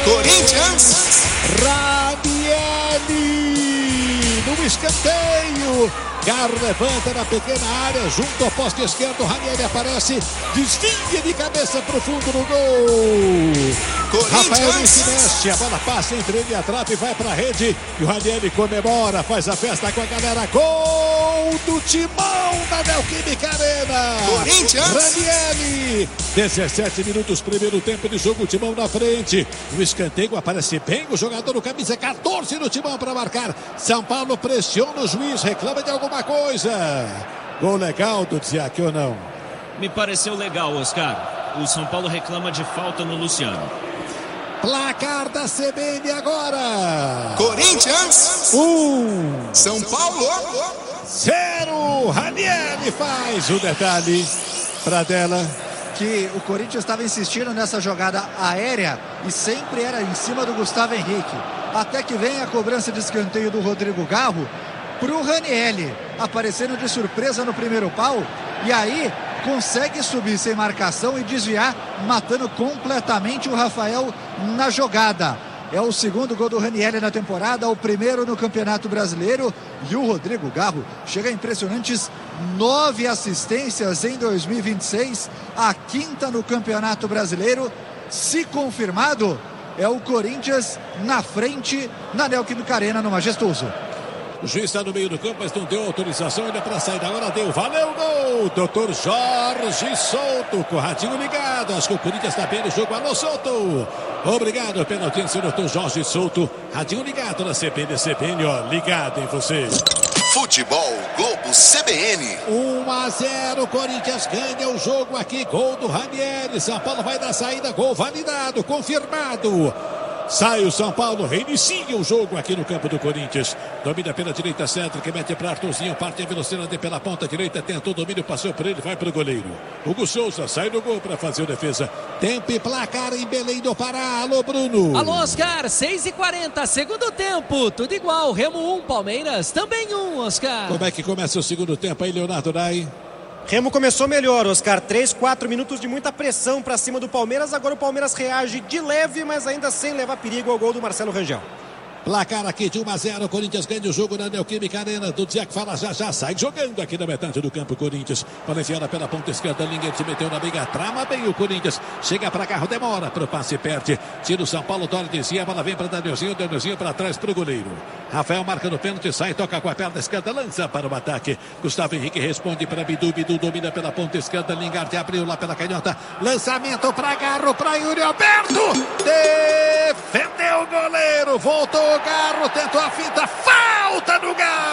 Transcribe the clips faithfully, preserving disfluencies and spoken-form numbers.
Corinthians. Ranieri no escanteio. Garro levanta na pequena área, junto ao poste esquerdo. Ranieri aparece, desvia de cabeça pro fundo no gol. Rafael nem se mexe, a bola passa entre ele e a trave e vai pra rede. E o Ranieri comemora, faz a festa com a galera. Gol do Timão da Neoquímica Arena. Corinthians. Ranieri. dezessete minutos, primeiro tempo de jogo, o Timão na frente. No escanteio aparece bem o jogador do camisa quatorze do Timão para marcar. São Paulo pressiona o juiz, reclama de alguma coisa. Gol legal do Dziak ou não? Me pareceu legal, Oscar. O São Paulo reclama de falta no Luciano. Placar da C B N agora. Corinthians. Um. São Paulo. Zero. Ranieri faz o detalhe para dela. Que o Corinthians estava insistindo nessa jogada aérea e sempre era em cima do Gustavo Henrique. Até que vem a cobrança de escanteio do Rodrigo Garro para o Ranieri, aparecendo de surpresa no primeiro pau. E aí consegue subir sem marcação e desviar, matando completamente o Rafael na jogada. É o segundo gol do Ranieri na temporada, o primeiro no Campeonato Brasileiro. E o Rodrigo Garro chega a impressionantes nove assistências em dois mil e vinte e seis, a quinta no Campeonato Brasileiro. Se confirmado, é o Corinthians na frente na Neoquímica Arena, no Majestoso. O juiz está no meio do campo, mas não deu autorização ainda para sair. Agora deu, valeu o gol, doutor Jorge Souto, com o radinho ligado. Acho que o Corinthians está bem no jogo. Alô, Souto! Obrigado pela audiência, doutor Jorge Souto. Radinho ligado na C B N, C B N, ó, ligado em você. Futebol Globo C B N. um a zero, Corinthians ganha o jogo aqui. Gol do Ranieri. São Paulo vai dar saída, gol validado, confirmado. Sai o São Paulo, reinicia o jogo aqui no campo do Corinthians. Domina pela direita, Cedro, que mete para Arthurzinho, parte a velocidade pela ponta direita, tentou o domínio, passou por ele, vai para o goleiro. Hugo Souza sai do gol para fazer a defesa. Tempo e placar em Belém do Pará. Alô, Bruno. Alô, Oscar, seis e quarenta, segundo tempo, tudo igual. Remo um, Palmeiras também um, Oscar. Como é que começa o segundo tempo aí, Leonardo Nai? Remo começou melhor, Oscar. três, quatro minutos de muita pressão para cima do Palmeiras. Agora o Palmeiras reage de leve, mas ainda sem levar perigo ao gol do Marcelo Rangel. Placar aqui de um a zero, Corinthians ganha o jogo na Neoquímica Arena. Do Dziak fala já já, sai jogando aqui na metade do campo Corinthians. Valenciana pela ponta esquerda, Linguet se meteu na briga, trama bem o Corinthians. Chega pra carro, demora pro passe, perde. Tira o São Paulo, Torre dizia, a bola vem pra Danielzinho, Danielzinho pra trás pro goleiro. Rafael marca no pênalti, sai, toca com a perna esquerda, lança para o ataque. Gustavo Henrique responde para Bidu, Bidu domina pela ponta esquerda, Lingard abriu lá pela canhota. Lançamento pra Garro, pra Yuri Alberto. Defendeu o goleiro, voltou o Garro, tentou a finta, falta no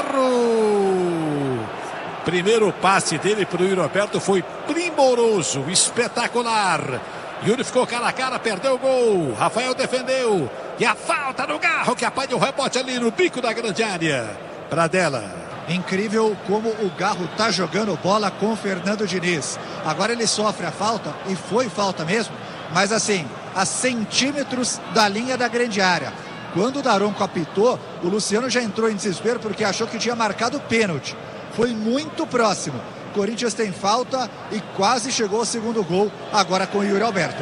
Garro. Primeiro passe dele para o Yuri Alberto foi primoroso, espetacular. Yuri ficou cara a cara, perdeu o gol. Rafael defendeu. E a falta no Garro, que apanha o rebote ali no bico da grande área. Pra dela. Incrível como o Garro tá jogando bola com o Fernando Diniz. Agora ele sofre a falta, e foi falta mesmo, mas assim, a centímetros da linha da grande área. Quando o Daronco apitou, o Luciano já entrou em desespero porque achou que tinha marcado pênalti. Foi muito próximo. Corinthians tem falta e quase chegou ao segundo gol, agora com o Yuri Alberto.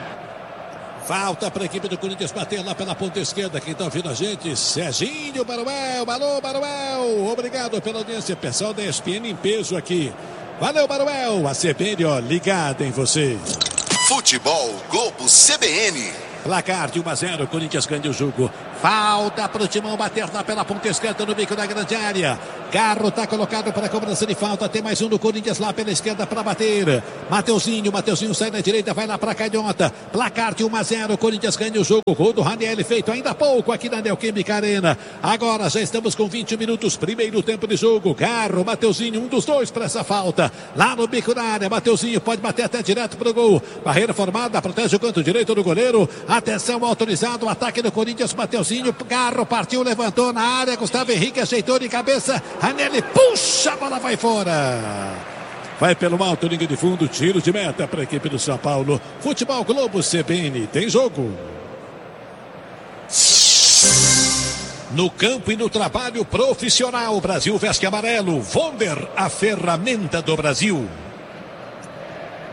Falta para a equipe do Corinthians bater lá pela ponta esquerda. Quem está ouvindo a gente? Serginho Baruel. Alô, Baruel. Obrigado pela audiência. Pessoal da E S P N em peso aqui. Valeu, Baruel. A C B N, ó, ligada em você. Futebol Globo C B N. Placar de um a zero, Corinthians ganha o jogo. Falta para o Timão bater lá pela ponta esquerda no bico da grande área. Garro está colocado para a cobrança de falta. Tem mais um do Corinthians lá pela esquerda para bater. Mateuzinho, Mateuzinho sai na direita, vai lá para a canhota. Placar de um a zero, Corinthians ganha o jogo. Gol do Ranieri feito ainda há pouco aqui na Neoquímica Arena. Agora já estamos com vinte minutos, primeiro tempo de jogo. Garro, Mateuzinho, um dos dois para essa falta. Lá no bico da área, Mateuzinho pode bater até direto para o gol. Barreira formada, protege o canto direito do goleiro. Atenção, autorizado o ataque do Corinthians, Mateuzinho. Garro partiu, levantou na área. Gustavo Henrique ajeitou de cabeça. Ranieri puxa, a bola vai fora. Vai pelo alto, linha de fundo, tiro de meta para a equipe do São Paulo. Futebol Globo C B N, tem jogo. No campo e no trabalho profissional, Brasil veste amarelo. Vonder, a ferramenta do Brasil.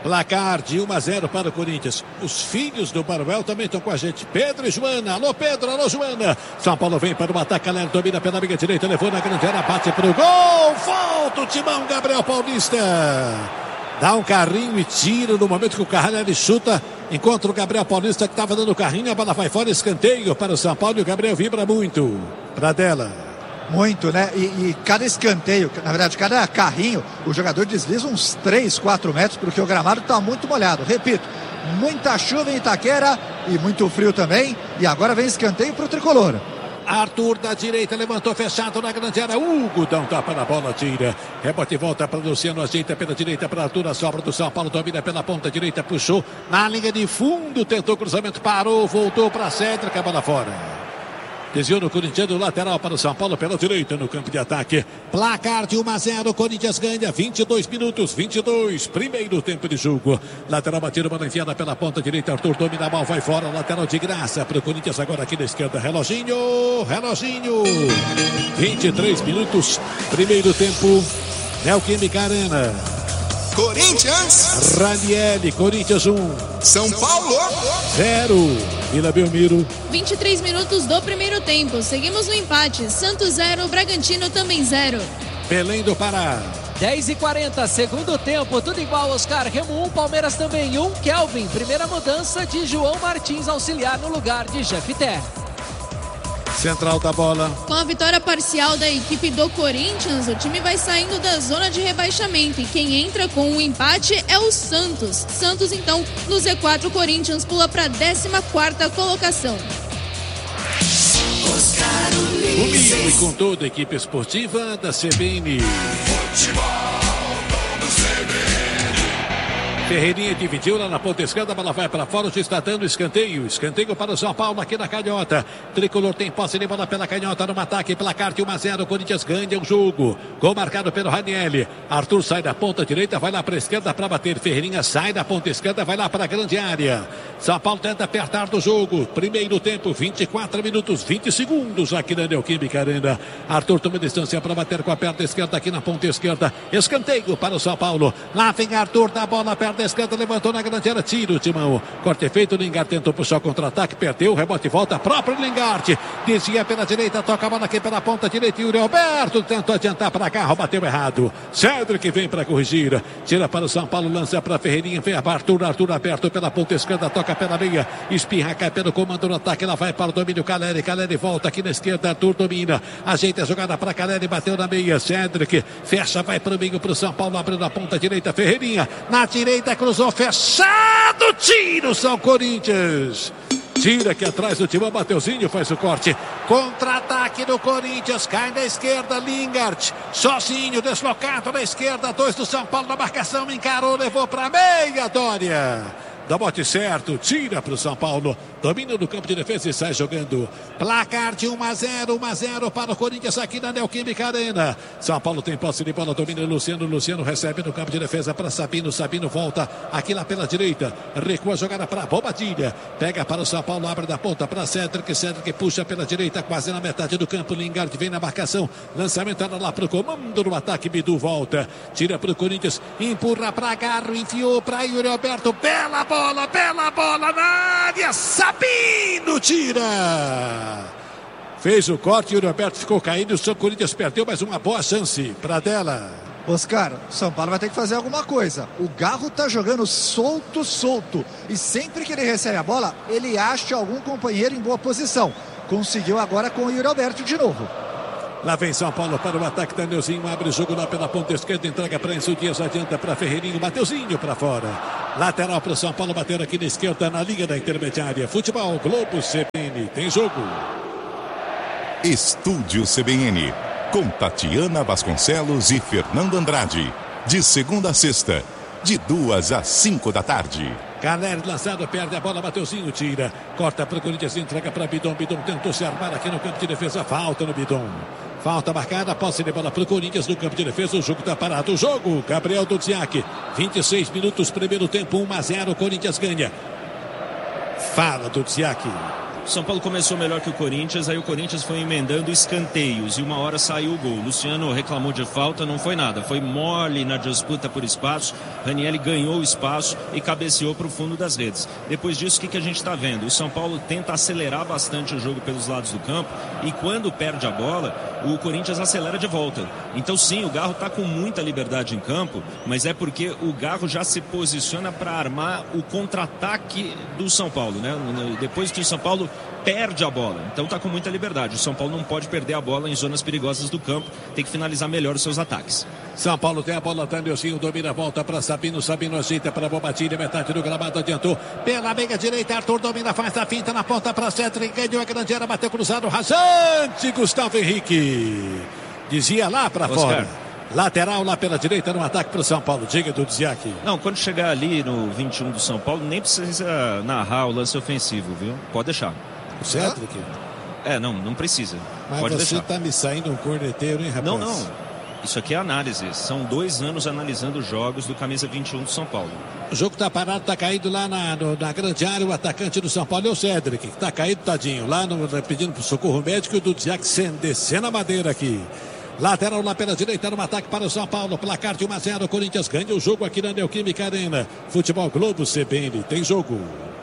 Placar de um a zero para o Corinthians. Os filhos do Baruel também estão com a gente. Pedro e Joana. Alô, Pedro. Alô, Joana. São Paulo vem para o ataque. Galera domina pela amiga direita. Levou na grande área. Bate para o gol. Volta o timão, Gabriel Paulista. Dá um carrinho e tira no momento que o Carralho chuta. Encontra o Gabriel Paulista que estava dando carrinho. A bola vai fora. Escanteio para o São Paulo. E o Gabriel vibra muito. Para dela. Muito, né? E, e cada escanteio, na verdade, cada carrinho, o jogador desliza uns três, quatro metros, porque o gramado está muito molhado. Repito, muita chuva em Itaquera e muito frio também. E agora vem escanteio para o tricolor. Arthur da direita, levantou fechado na grande área. Hugo dá um tapa na bola, tira. Rebote e volta para o Luciano, ajeita pela direita para Arthur. A sobra do São Paulo, domina pela ponta direita, puxou na linha de fundo, tentou cruzamento, parou, voltou para a Cédric, a bola fora. Desviou no Corinthians, do lateral para o São Paulo pela direita no campo de ataque. Placar de um a zero, Corinthians ganha, vinte e dois minutos, vinte e dois, primeiro tempo de jogo. Lateral batido, bola enfiada pela ponta direita, Arthur domina a bola, vai fora, lateral de graça para o Corinthians agora aqui na esquerda. Reloginho, reloginho, vinte e três minutos, primeiro tempo, Neoquímica Arena. Corinthians. Ranieri, Corinthians um. São Paulo zero. Vila Belmiro. vinte e três minutos do primeiro tempo. Seguimos no empate. Santos zero, Bragantino também zero. Belém do Pará. dez e quarenta, segundo tempo, tudo igual, Oscar. Remo um, Palmeiras também um. Kelvin, primeira mudança de João Martins, auxiliar no lugar de Jefité. Central da bola. Com a vitória parcial da equipe do Corinthians, o time vai saindo da zona de rebaixamento e quem entra com o empate é o Santos. Santos, então, no Z quatro, Corinthians pula para a décima quarta colocação. Comigo e com toda a equipe esportiva da C B N. Ferreirinha dividiu lá na ponta esquerda, a bola vai para fora, já está dando escanteio, escanteio para o São Paulo aqui na canhota. Tricolor tem posse de bola pela canhota, no ataque, placar de um a zero, Corinthians ganha o jogo. Gol marcado pelo Ranieri. Arthur sai da ponta direita, vai lá para a esquerda para bater. Ferreirinha sai da ponta esquerda, vai lá para a grande área. São Paulo tenta apertar do jogo. Primeiro tempo, vinte e quatro minutos, vinte segundos aqui na Neoquímica Arena. Arthur toma distância para bater com a perna esquerda aqui na ponta esquerda. Escanteio para o São Paulo. Lá vem Arthur da bola, perna da esquerda, levantou na grande área, tira o timão. Corte feito, Lingard tentou puxar o contra-ataque, perdeu, rebote volta, próprio Lingard. Desvia pela direita, toca a bola aqui pela ponta direita, Yuri Alberto tentou adiantar para cá, bateu errado. Cedric vem para corrigir, tira para o São Paulo, lança para Ferreirinha, vem para Arthur, Arthur aberto pela ponta esquerda, toca pela meia, espirra, cai pelo comando no ataque, ela vai para o domínio, Caleri, Caleri volta aqui na esquerda, Arthur domina, ajeita a jogada para Caleri, bateu na meia, Cedric, fecha, vai para o meio para o São Paulo, abrindo a ponta direita, Ferreirinha, na direita, cruzou, fechado, tiro, São Corinthians. Tira aqui atrás do timão, Mateuzinho faz o corte. Contra-ataque do Corinthians, cai na esquerda, Lingard. Sozinho, deslocado na esquerda, dois do São Paulo na marcação, encarou, levou para meia, Dória. Dá bote certo, tira para o São Paulo. Domina no campo de defesa e sai jogando. Placar de um a zero, um a zero para o Corinthians aqui na Neoquímica Arena. São Paulo tem posse de bola, domina o Luciano. Luciano recebe no campo de defesa para Sabino. Sabino volta aqui lá pela direita. Recua a jogada para Bobadilha. Pega para o São Paulo, abre da ponta para Cedric. Cedric puxa pela direita, quase na metade do campo. Lingard vem na marcação. Lançamento lá para o comando no ataque. Bidu volta. Tira para o Corinthians. Empurra para Garro. Enfiou para Yuri Alberto. Bela bola. Bola, bela bola na área, Sabino tira. Fez o corte, o Roberto ficou caído, o São Corinthians perdeu, mas uma boa chance para dela. Oscar, o São Paulo vai ter que fazer alguma coisa. O Garro tá jogando solto, solto. E sempre que ele recebe a bola, ele acha algum companheiro em boa posição. Conseguiu agora com o Yuri Alberto de novo. Lá vem São Paulo para o ataque, Danielzinho abre o jogo lá pela ponta esquerda, entrega para Enzo Dias, adianta para Ferreirinho, Mateuzinho para fora. Lateral para o São Paulo, bater aqui na esquerda, na linha da intermediária. Futebol, Globo C B N, tem jogo. Estúdio C B N, com Tatiana Vasconcelos e Fernando Andrade. De segunda a sexta, de duas às cinco da tarde. Caleri lançado, perde a bola, Mateuzinho tira. Corta para o Corinthians, entrega para Bidon. Bidon tentou se armar aqui no campo de defesa, falta no Bidon. Falta marcada, posse de bola para o Corinthians no campo de defesa, o jogo está parado. O jogo, Gabriel Dudziak, vinte e seis minutos, primeiro tempo, um a zero, Corinthians ganha. Fala, Dudziak. O São Paulo começou melhor que o Corinthians, aí o Corinthians foi emendando escanteios e uma hora saiu o gol. Luciano reclamou de falta, não foi nada, foi mole na disputa por espaço. Ranieri ganhou o espaço e cabeceou para o fundo das redes. Depois disso, o que, que a gente está vendo? O São Paulo tenta acelerar bastante o jogo pelos lados do campo e quando perde a bola, o Corinthians acelera de volta. Então sim, o Garro está com muita liberdade em campo, mas é porque o Garro já se posiciona para armar o contra-ataque do São Paulo, né? Depois que o São Paulo perde a bola, então está com muita liberdade. O São Paulo não pode perder a bola em zonas perigosas do campo, tem que finalizar melhor os seus ataques. São Paulo tem a bola, Danielzinho domina, volta para Sabino, Sabino ajeita para Bobatilha, metade do gramado, adiantou pela meia direita, Arthur domina, faz a finta na ponta para Cedric, ganhou a grande área, bateu cruzado, rasante, Gustavo Henrique dizia lá para fora. Lateral lá pela direita no ataque para o São Paulo. Diga do Dziak. Não, quando chegar ali no vinte e um do São Paulo, nem precisa narrar o lance ofensivo, viu? Pode deixar. O Cedric? É, não, não precisa. Mas Pode você deixar. tá me saindo um corneteiro, hein, rapaz? Não, não. Isso aqui é análise. São dois anos analisando os jogos do camisa vinte e um do São Paulo. O jogo tá parado, tá caído lá na, no, na grande área. O atacante do São Paulo é o Cedric, que tá caído, tadinho. Lá no, pedindo pro socorro médico, e o do Dziak descendo a madeira aqui. Lateral lá pela direita no ataque para o São Paulo. Placar de um a zero. Corinthians ganha o jogo aqui na Neoquímica Arena. Futebol Globo C B N. Tem jogo.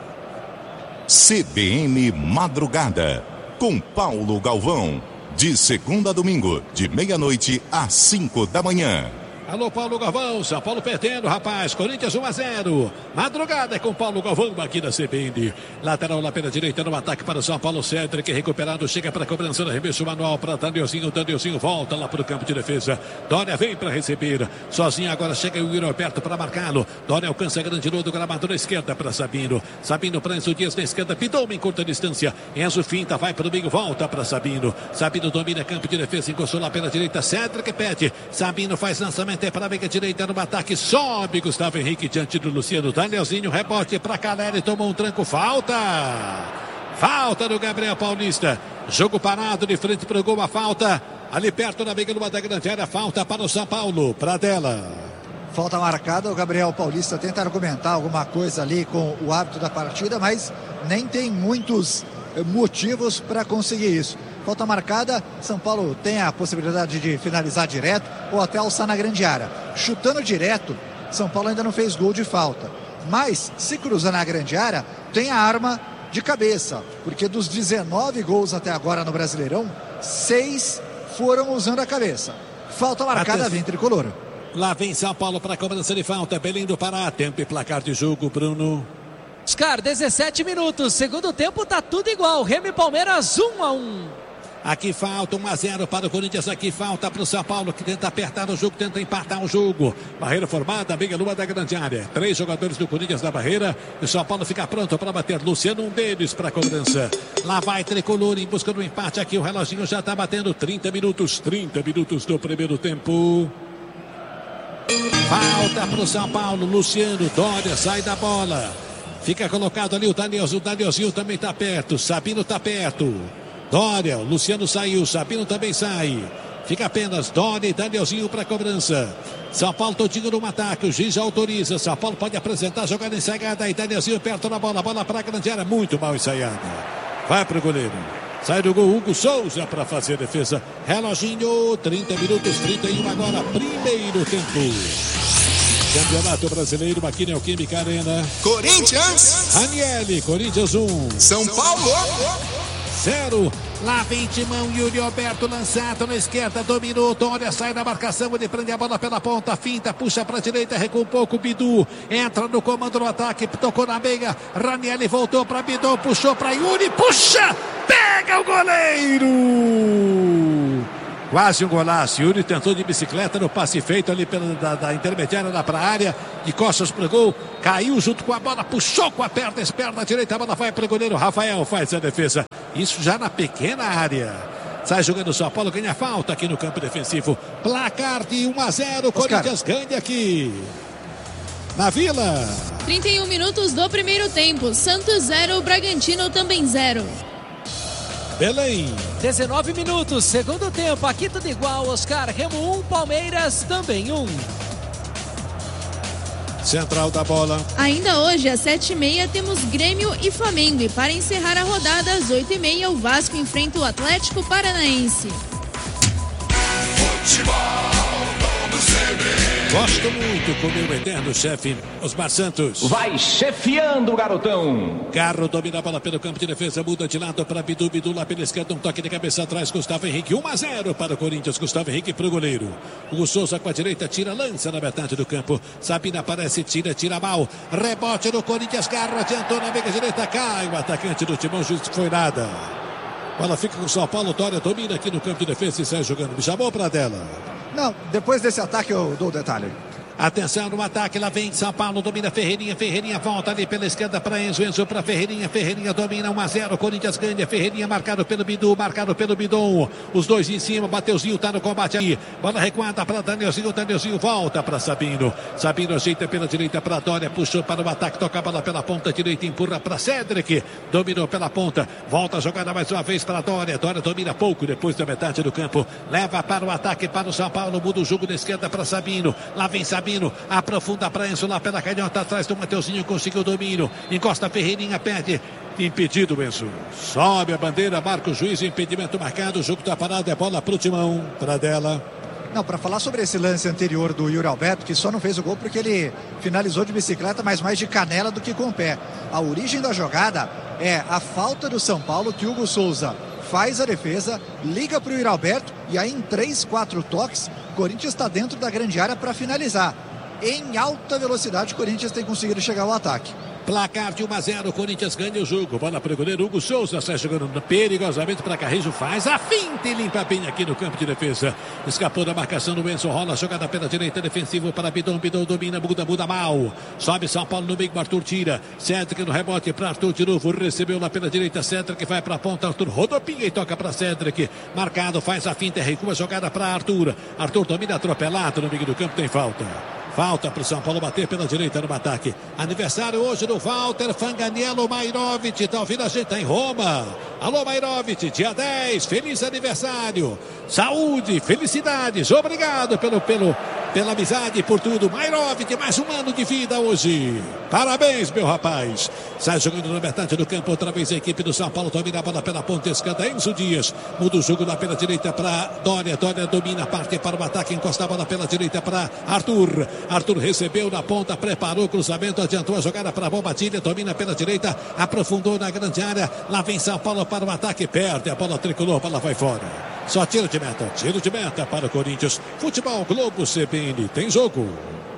C B N Madrugada. Com Paulo Galvão. De segunda a domingo. De meia-noite às cinco da manhã. Alô, Paulo Galvão, São Paulo perdendo, rapaz, Corinthians um a zero, madrugada é com Paulo Galvão aqui na C B N, lateral lá pela direita no ataque para o São Paulo, Cedric recuperado, chega para a cobrança do arremesso manual para Danielzinho, Danielzinho volta lá para o campo de defesa, Dória vem para receber, sozinho agora chega o Yuri Alberto para marcá-lo, Dória alcança a grande lua do gramado na esquerda para Sabino, Sabino para Enzo Dias na esquerda, Pidou em curta distância, Enzo finta, vai para o meio, volta para Sabino, Sabino domina campo de defesa, encostou lá pela direita, Cedric pede, Sabino faz lançamento, é para a meia direita no ataque, sobe Gustavo Henrique diante do Luciano, Danielzinho, rebote para Caleri, tomou um tranco, falta, falta do Gabriel Paulista, jogo parado de frente para o gol, a falta, ali perto da meia lua da grande área, falta para o São Paulo, Pradella. Falta marcada, o Gabriel Paulista tenta argumentar alguma coisa ali com o árbitro da partida, mas nem tem muitos motivos para conseguir isso. Falta marcada, São Paulo tem a possibilidade de finalizar direto ou até alçar na grande área. Chutando direto, São Paulo ainda não fez gol de falta. Mas, se cruzar na grande área, tem a arma de cabeça. Porque dos dezenove gols até agora no Brasileirão, seis foram usando a cabeça. Falta marcada, vem tricolor. Lá vem São Paulo para a cobrança de falta. Belém do Pará, tempo e placar de jogo, Bruno. Oscar, dezessete minutos. Segundo tempo tá tudo igual. Remo e Palmeiras um a um. Aqui falta um a zero para o Corinthians, aqui falta para o São Paulo, que tenta apertar o jogo, tenta empatar o jogo. Barreira formada, meia lua da grande área. Três jogadores do Corinthians na barreira. E o São Paulo fica pronto para bater. Luciano, um deles para a cobrança. Lá vai Tricolor em busca do empate. Aqui o reloginho já está batendo. trinta minutos, trinta minutos do primeiro tempo. Falta para o São Paulo. Luciano, Dória sai da bola. Fica colocado ali o Danielzinho. O Danielzinho também está perto. Sabino está perto. Dória, o Luciano saiu, Sabino também sai. Fica apenas Dória e Danielzinho para a cobrança. São Paulo todinho no ataque, o juiz já autoriza. São Paulo pode apresentar a jogada ensaiada. E Danielzinho perto da bola, bola para a grande área, muito mal ensaiada. Vai para o goleiro. Sai do gol Hugo Souza para fazer a defesa. Reloginho, trinta minutos, trinta e um agora, primeiro tempo. Campeonato Brasileiro, aqui na Neoquímica Arena. Corinthians. Ranieri, Corinthians um. São Paulo. Zero. Lá vem Timão, Yuri Alberto lançado na esquerda, dominou, Dória sai da marcação, ele prende a bola pela ponta, finta, puxa para a direita, recua um pouco, Bidu entra no comando do ataque, tocou na meia, Ranieri voltou para Bidu, puxou para Yuri, puxa, pega o goleiro! Quase um golaço, Yuri tentou de bicicleta no passe feito ali pela, da, da intermediária lá para a área, de costas para o gol, caiu junto com a bola, puxou com a perna esperta direita, a bola vai para o goleiro, Rafael faz a defesa, isso já na pequena área, sai jogando o São Paulo, ganha falta aqui no campo defensivo, placar de um a zero, Corinthians ganha aqui na Vila. trinta e um minutos do primeiro tempo, Santos zero, Bragantino também zero. Belém. dezenove minutos, segundo tempo, aqui tudo igual, Oscar. Remo um, Palmeiras também um. Central da bola. Ainda hoje, às sete e meia, temos Grêmio e Flamengo. E para encerrar a rodada, às oito e meia, o Vasco enfrenta o Atlético Paranaense. Gosto muito com meu eterno chefe, Osmar Santos. Vai chefiando o garotão. Carro domina a bola pelo campo de defesa, muda de lado para Bidu, Bidu lá pela esquerda, um toque de cabeça atrás, Gustavo Henrique, um a zero para o Corinthians, Gustavo Henrique para o goleiro. O Souza com a direita, tira, lança na metade do campo, Sabina aparece, tira, tira mal, rebote no Corinthians, Garro adiantou na meia direita, cai o atacante do Timão, juiz foi nada. Bola fica com o São Paulo, Dória domina aqui no campo de defesa e sai jogando, me chamou para dela. Não, depois desse ataque eu dou o detalhe. Atenção no ataque, lá vem São Paulo, domina Ferreirinha, Ferreirinha volta ali pela esquerda para Enzo, Enzo para Ferreirinha, Ferreirinha domina um a zero, Corinthians ganha, Ferreirinha marcado pelo Bidu, marcado pelo Bidon, os dois em cima, Mateuzinho tá no combate aí, bola recuada para Danielzinho, Danielzinho volta para Sabino, Sabino ajeita pela direita para Dória, puxou para o ataque, toca a bola pela ponta direita, empurra para Cedric, dominou pela ponta, volta a jogada mais uma vez para Dória, Dória domina pouco depois da metade do campo, leva para o ataque para o São Paulo, muda o jogo da esquerda para Sabino, lá vem Sabino, aprofunda para Enzo lá pela canhota atrás do Mateuzinho, conseguiu o domínio, encosta Ferreirinha, perde, impedido Enzo, sobe a bandeira, marca o juiz, impedimento marcado, o jogo está parado, é bola para o Timão, para dela. Não, para falar sobre esse lance anterior do Yuri Alberto, que só não fez o gol porque ele finalizou de bicicleta, mas mais de canela do que com o pé. A origem da jogada é a falta do São Paulo, que Hugo Souza faz a defesa, liga para o Yuri Alberto e aí em três, quatro toques, o Corinthians está dentro da grande área para finalizar. Em alta velocidade, o Corinthians tem conseguido chegar ao ataque. Placar de um a zero, Corinthians ganha o jogo. Bola para o goleiro Hugo Souza, sai jogando perigosamente para Carrijo, faz a finta e limpa bem aqui no campo de defesa. Escapou da marcação do Enzo, rola, jogada pela direita, defensivo para Bidon, Bidon domina, muda, muda mal. Sobe São Paulo no meio, Arthur tira. Cedric no rebote para Arthur de novo, recebeu lá pela direita, Cedric vai para a ponta, Arthur rodopia e toca para Cedric. Marcado, faz a finta, recua, jogada para Arthur. Arthur domina atropelado no meio do campo, tem falta. Falta para o São Paulo bater pela direita no ataque. Aniversário hoje do Walter Fanganiello Mairovic. Tá ouvindo a gente? Tá em Roma. Alô, Mairovic, dia dez. Feliz aniversário. Saúde, felicidades. Obrigado pelo, pelo, pela amizade e por tudo. Mairovic, mais um ano de vida hoje. Parabéns, meu rapaz. Sai jogando na metade do campo. Outra vez a equipe do São Paulo domina a bola pela ponta esquerda. Enzo Dias muda o jogo lá pela direita para Dória. Dória domina, parte para o ataque. Encosta a bola pela direita para Arthur. Arthur recebeu na ponta, preparou o cruzamento, adiantou a jogada para a Bombatilha, domina pela direita, aprofundou na grande área, lá vem São Paulo para o ataque, perde a bola tricolor, a bola vai fora. Só tiro de meta, tiro de meta para o Corinthians. Futebol Globo C B N, tem jogo.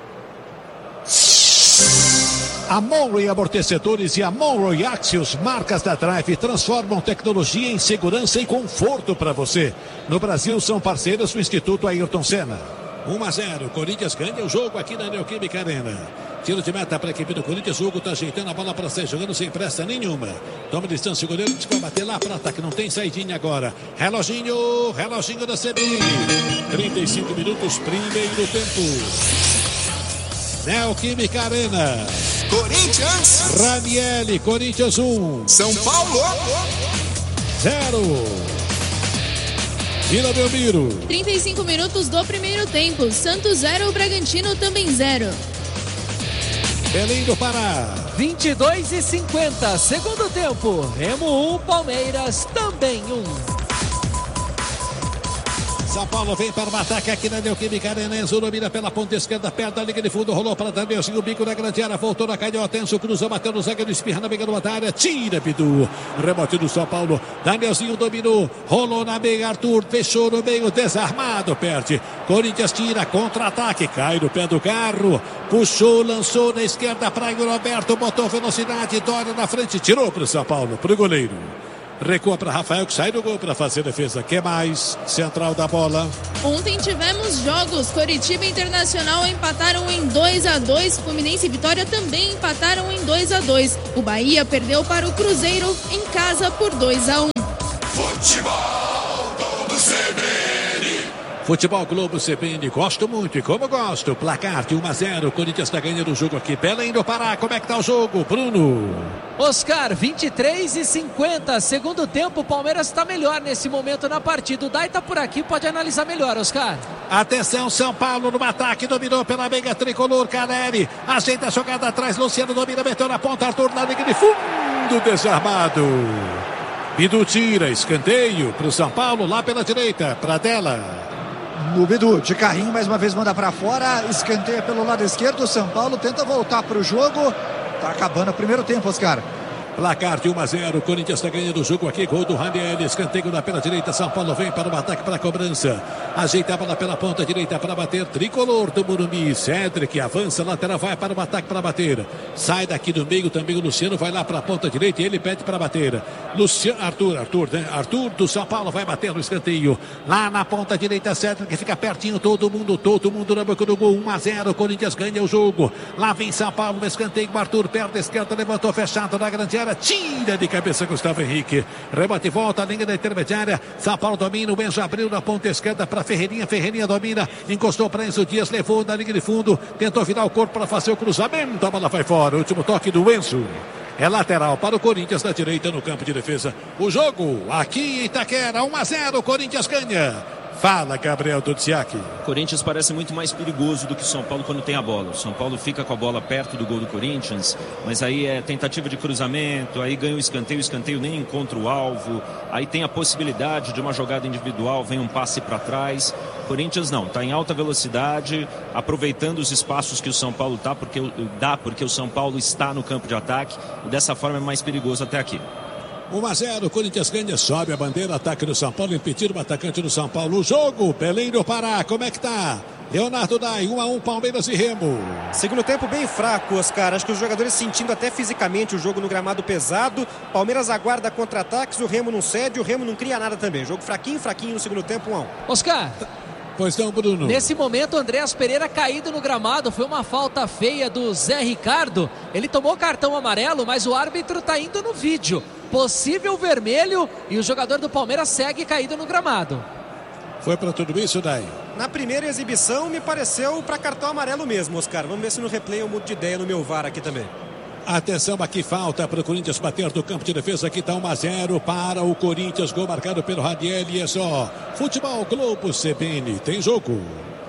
A Monroe Amortecedores e a Monroe Axios, marcas da Drive, transformam tecnologia em segurança e conforto para você. No Brasil são parceiros do Instituto Ayrton Senna. um a zero, Corinthians ganha o jogo aqui na Neoquímica Arena. Tiro de meta para a equipe do Corinthians. O Hugo está ajeitando a bola para sair jogando sem pressa nenhuma. Toma distância o goleiro, vai bater lá para ataque. Não tem saidinha agora. Reloginho, reloginho da C B N. trinta e cinco minutos, primeiro tempo. Neoquímica Arena. Corinthians. Ranieri, Corinthians um. São Paulo. zero. Vila Belmiro. trinta e cinco minutos do primeiro tempo. Santos zero, Bragantino também zero. Belém do Pará. vinte e dois e cinquenta, segundo tempo. Remo um, Palmeiras também um. São Paulo vem para o ataque aqui na Neoquímica Arena. Enzo domina pela ponta esquerda, perto da linha de fundo, rolou para Danielzinho, o bico na grande área, voltou na canhota, Enzo cruzou, bateu no zagueiro, espirra na meia da área, tira Bidu, rebote do São Paulo, Danielzinho dominou, rolou na meia, Arthur fechou no meio, desarmado, perde, Corinthians tira, contra-ataque, cai no pé do carro, puxou, lançou na esquerda para o Roberto, botou velocidade, Dória na frente, tirou para o São Paulo, para o goleiro. Recua para Rafael, que sai do gol para fazer defesa. Que mais? Central da bola. Ontem tivemos jogos. Coritiba e Internacional empataram em dois a dois. Fluminense e Vitória também empataram em dois a dois. O Bahia perdeu para o Cruzeiro em casa por dois a um. Futebol do C B N. Futebol Globo C B N, gosto muito e como gosto. Placar de um a zero, Corinthians está ganhando o jogo aqui. Belém do Pará, como é que tá o jogo, Bruno? Oscar, vinte e três e cinquenta, segundo tempo, o Palmeiras está melhor nesse momento na partida. O Dai tá por aqui, pode analisar melhor, Oscar. Atenção, São Paulo no ataque, dominou pela meiga tricolor, Caleri, ajeita a jogada atrás, Luciano domina, meteu na ponta, Arthur na linha de fundo, desarmado. Bidu tira, escanteio para o São Paulo, lá pela direita, para dela. No Bidu, de carrinho, mais uma vez manda para fora, escanteia pelo lado esquerdo, o São Paulo tenta voltar para o jogo, tá acabando o primeiro tempo, Oscar. Placar de um a zero, Corinthians está ganhando o jogo aqui, gol do Ranieri, escanteio lá pela direita, São Paulo vem para o ataque, para a cobrança, ajeita a bola pela ponta direita para bater, tricolor do Morumbi, Cedric avança, lateral vai para o ataque para bater, sai daqui do meio também o Luciano, vai lá para a ponta direita e ele pede para bater, Luciano, Arthur, Arthur, né? Arthur do São Paulo vai bater no escanteio, lá na ponta direita, Cedric fica pertinho, todo mundo, todo mundo na boca do gol, um a zero, Corinthians ganha o jogo, lá vem São Paulo, no escanteio, Arthur perto, esquerda, levantou fechado na grande área, tira de cabeça Gustavo Henrique, rebate e volta, a linha da intermediária, São Paulo domina, o Benja abriu na ponta esquerda para Ferreirinha, Ferreirinha domina, encostou para Enzo Dias, levou na linha de fundo, tentou virar o corpo para fazer o cruzamento, a bola vai fora, último toque do Enzo. É lateral para o Corinthians na direita no campo de defesa. O jogo aqui em Itaquera, um a zero, Corinthians ganha. Fala, Gabriel Dudziak. O Corinthians parece muito mais perigoso do que o São Paulo quando tem a bola. O São Paulo fica com a bola perto do gol do Corinthians, mas aí é tentativa de cruzamento, aí ganha o escanteio, o escanteio nem encontra o alvo, aí tem a possibilidade de uma jogada individual, vem um passe para trás. O Corinthians não, está em alta velocidade, aproveitando os espaços que o São Paulo tá, porque, dá, porque o São Paulo está no campo de ataque, e dessa forma é mais perigoso até aqui. um a zero, Corinthians ganha, sobe a bandeira, ataque do São Paulo, impedido o atacante do São Paulo. O jogo, Belém do Pará, como é que tá? Leonardo Dai, um a um, Palmeiras e Remo. Segundo tempo bem fraco, Oscar. Acho que os jogadores sentindo até fisicamente o jogo no gramado pesado. Palmeiras aguarda contra-ataques, o Remo não cede, o Remo não cria nada também. Jogo fraquinho, fraquinho no segundo tempo, um a um. Oscar. Pois não, Bruno. Nesse momento, o Andréas Pereira caído no gramado. Foi uma falta feia do Zé Ricardo. Ele tomou cartão amarelo, mas o árbitro está indo no vídeo. Possível vermelho e o jogador do Palmeiras segue caído no gramado. Foi para tudo isso, Dai? Na primeira exibição, me pareceu para cartão amarelo mesmo, Oscar. Vamos ver se no replay eu mudo de ideia no meu V A R aqui também. Atenção, aqui falta para o Corinthians bater do campo de defesa. Aqui está um a zero para o Corinthians. Gol marcado pelo Raniel. E é só Futebol Globo C B N. Tem jogo.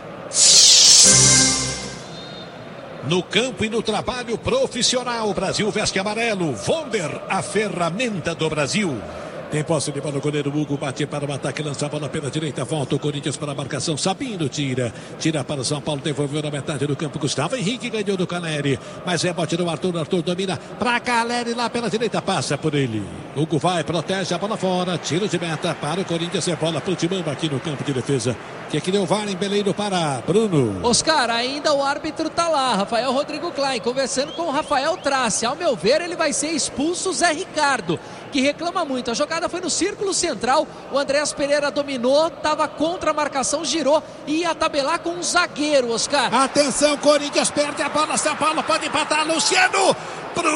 No campo e no trabalho profissional, Brasil veste amarelo. Vonder, a ferramenta do Brasil. Tem posse de bola, o goleiro Hugo bate para o ataque, lança a bola pela direita, volta o Corinthians para a marcação, Sabino tira, tira para o São Paulo, devolveu na metade do campo, Gustavo Henrique ganhou do Caleri, mas rebote do Arthur, Arthur domina para Caleri lá pela direita, passa por ele, Hugo vai, protege a bola fora, tiro de meta para o Corinthians, é bola para o Timamba aqui no campo de defesa, que aqui deu V A R em Belém do Pará, Bruno. Oscar, ainda o árbitro tá lá, Rafael Rodrigo Klein, conversando com o Rafael Trace, ao meu ver ele vai ser expulso o Zé Ricardo, que reclama muito. A jogada foi no círculo central, o Andréas Pereira dominou, estava contra a marcação, girou e ia tabelar com um zagueiro, Oscar. Atenção, Corinthians perde a bola, São Paulo pode empatar, Luciano pro